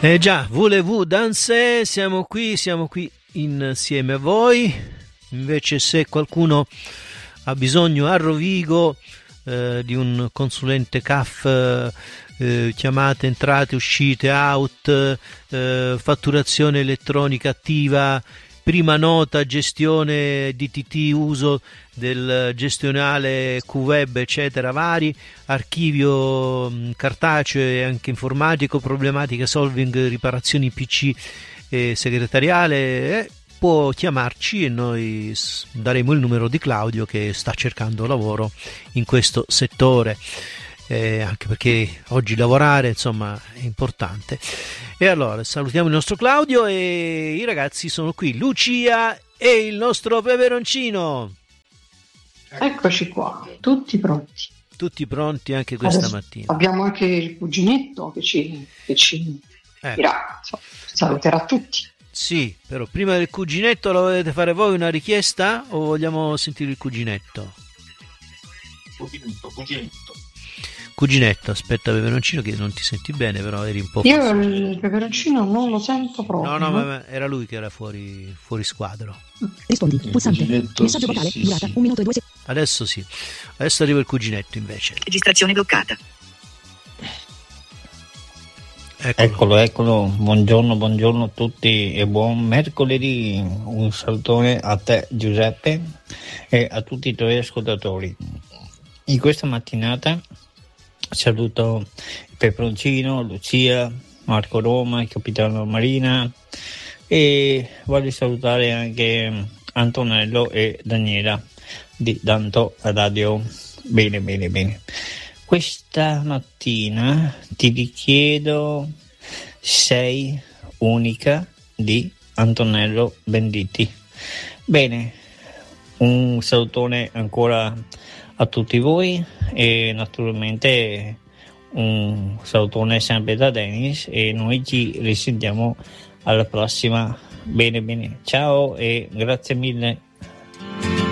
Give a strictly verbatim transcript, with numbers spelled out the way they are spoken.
Eh già, voulez-vous danser? Siamo qui, siamo qui insieme a voi. Invece se qualcuno ha bisogno a Rovigo eh, di un consulente C A F, eh, chiamate, entrate, uscite, out, eh, fatturazione elettronica attiva, prima nota, gestione D T T, uso del gestionale Q web eccetera vari, archivio mh, cartaceo e anche informatico, problematica solving, riparazioni P C e segretariale, eh, può chiamarci e noi daremo il numero di Claudio che sta cercando lavoro in questo settore, eh, anche perché oggi lavorare insomma è importante. E allora salutiamo il nostro Claudio e i ragazzi sono qui, Lucia e il nostro peperoncino. Eccoci qua, tutti pronti. Tutti pronti anche questa Adesso mattina. abbiamo anche il cuginetto che ci, che ci Eh. dirà, insomma, saluterà tutti. Sì, però prima del cuginetto la volete fare voi una richiesta o vogliamo sentire il cuginetto? Cuginetto, cuginetto. Cuginetto, aspetta peperoncino che non ti senti bene, però eri un po'... Io il peperoncino non lo sento proprio. No, no, ma ma era lui che era fuori, fuori squadro. Rispondi, pulsante, cuginetto, messaggio sì, vocale, sì, durata sì. un minuto e due secondi. Adesso sì, adesso arriva il cuginetto invece. Registrazione bloccata. Eccolo. Eccolo, eccolo, buongiorno, buongiorno a tutti e buon mercoledì. Un salutone a te Giuseppe e a tutti i tuoi ascoltatori. In questa mattinata saluto il Peperoncino, Lucia, Marco Roma, il capitano Marina e voglio salutare anche Antonello e Daniela di Danto Radio. Bene, bene, bene. Questa mattina ti richiedo Sei unica di Antonello Venditti. Bene, un salutone ancora a tutti voi e naturalmente un salutone sempre da Dennis e noi ci risentiamo alla prossima. Bene, bene, ciao e grazie mille.